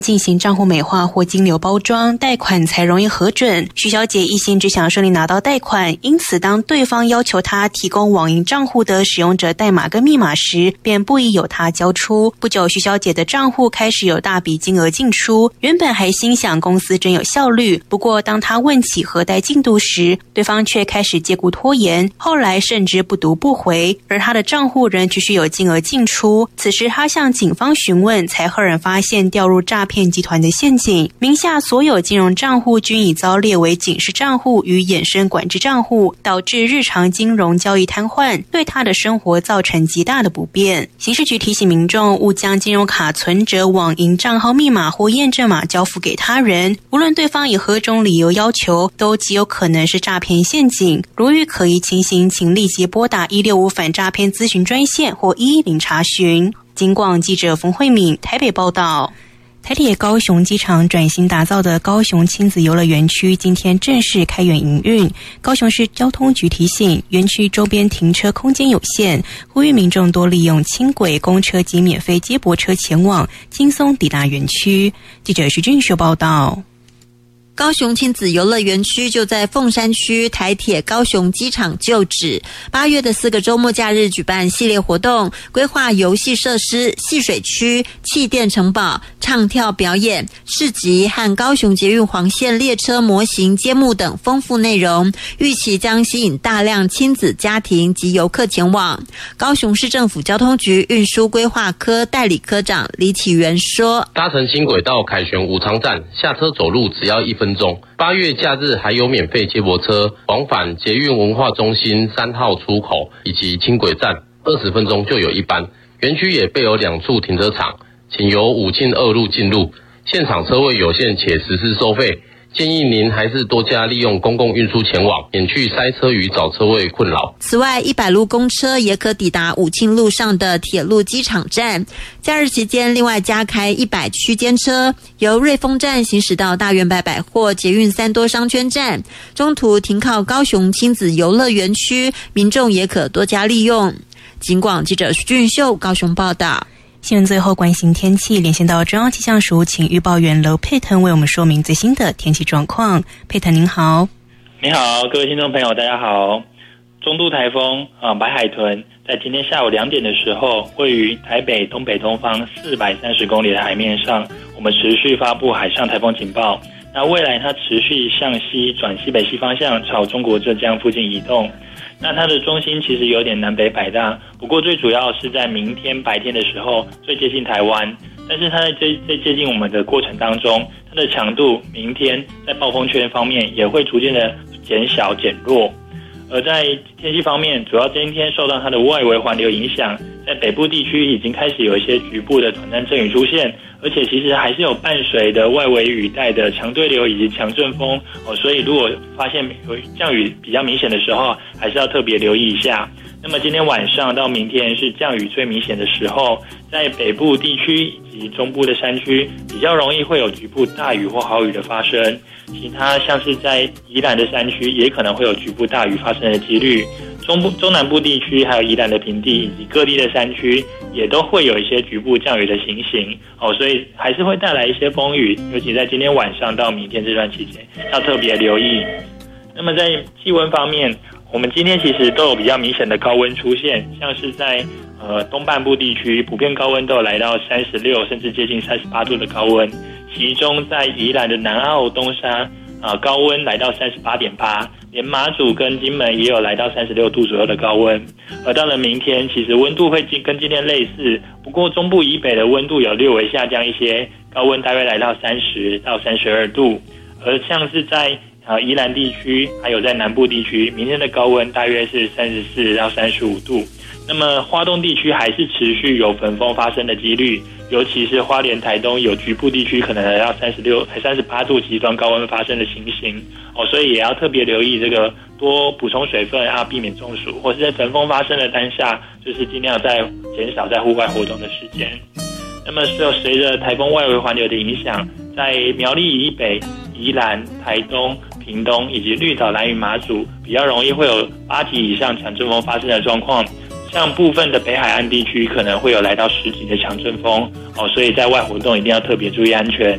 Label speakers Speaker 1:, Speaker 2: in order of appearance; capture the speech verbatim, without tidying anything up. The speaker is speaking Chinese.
Speaker 1: 进行账户美化或金流包装，贷款才容易核准。徐小姐一心只想顺利拿到贷款，因此当对方要求她提供网银账户的使用者代码跟密码时，便不疑有他交出。不久，徐小姐的账户开始有大笔金额进出，原本还心想公司真有效率，不过当她问起核贷进度时，对方却开始借故拖延，后来甚至不读不回，而她的账户仍继续有金额进出。此时她向警方询问，才赫然发现掉入诈骗集团的陷阱，名下所有金融账户均已遭列为警示账户与衍生管制账户，导致日常金融交易瘫痪，对他的生活造成极大的不便。刑事局提醒民众勿将金融卡存折、网银账号密码或验证码交付给他人，无论对方以何种理由要求，都极有可能是诈骗陷阱。如遇可疑情形，请立即拨打一六五反诈骗咨询专线或一一零查询。警广记者冯慧敏台北报道。台铁高雄机场转型打造的高雄亲子游乐园区今天正式开园营运。高雄市交通局提醒，园区周边停车空间有限，呼吁民众多利用轻轨、公车及免费接驳车前往，轻松抵达园区。记者徐俊秀报道。
Speaker 2: 高雄亲子游乐园区就在凤山区台铁高雄机场旧址，八月的四个周末假日举办系列活动，规划游戏设施、戏水区、气垫城堡、唱跳表演、市集和高雄捷运黄线列车模型揭幕等丰富内容，预期将吸引大量亲子家庭及游客前往。高雄市政府交通局运输规划科代理科长李启元说，
Speaker 3: 搭乘轻轨到凯旋武昌站，下车走路只要一分钟。八月假日还有免费接驳车往返捷运文化中心三号出口以及轻轨站，二十分钟就有一班。园区也备有两处停车场，请由武庆二路进入，现场车位有限且实施收费，建议您还是多加利用公共运输前往，免去塞车与找车位困扰。
Speaker 2: 此外，一百路公车也可抵达武庆路上的铁路机场站。假日期间，另外加开一百区间车，由瑞丰站行驶到大圆柏百货捷运三多商圈站，中途停靠高雄亲子游乐园区，民众也可多加利用。警广记者徐俊秀高雄报道。
Speaker 1: 新闻最后关心天气，连线到中央气象署，请预报员娄佩腾为我们说明最新的天气状况。佩腾您好。
Speaker 4: 你好，各位听众朋友大家好。中度台风啊白海豚在今天下午两点的时候，位于台北东北东方四百三十公里的海面上，我们持续发布海上台风警报。那未来它持续向西转西北西方向，朝中国浙江附近移动。那它的中心其实有点南北摆荡，不过最主要是在明天白天的时候最接近台湾，但是它在最最接近我们的过程当中，它的强度明天在暴风圈方面也会逐渐的减小减弱。而在天气方面，主要今天受到它的外围环流影响，在北部地区已经开始有一些局部的短暂阵雨出现，而且其实还是有伴随的外围雨带的强对流以及强阵风哦，所以如果发现有降雨比较明显的时候，还是要特别留意一下。那么今天晚上到明天是降雨最明显的时候，在北部地区以及中部的山区比较容易会有局部大雨或豪雨的发生，其他像是在宜兰的山区也可能会有局部大雨发生的几率。中部中南部地区还有宜兰的平地以及各地的山区也都会有一些局部降雨的情形哦，所以还是会带来一些风雨，尤其在今天晚上到明天这段期间要特别留意。那么在气温方面，我们今天其实都有比较明显的高温出现，像是在呃东半部地区普遍高温都有来到三十六甚至接近三十八度的高温，其中在宜兰的南澳东沙啊、呃、高温来到三十八点八，连马祖跟金门也有来到三十六度左右的高温。而到了明天，其实温度会跟今天类似，不过中部以北的温度有略微下降一些，高温大约来到三十到三十二度。而像是在啊，宜兰地区还有在南部地区，明天的高温大约是三十四到三十五度。那么花东地区还是持续有焚风发生的几率，尤其是花莲、台东有局部地区可能来到三十六、三十八度极端高温发生的情形哦，所以也要特别留意这个，多补充水分啊，避免中暑，或是在焚风发生的当下，就是尽量在减少在户外活动的时间。那么就随着台风外围环流的影响，在苗栗以北、宜兰、台东、屏东以及绿岛、兰屿、马祖比较容易会有八级以上强阵风发生的状况，像部分的北海岸地区可能会有来到十级的强阵风哦，所以在外活动一定要特别注意安全。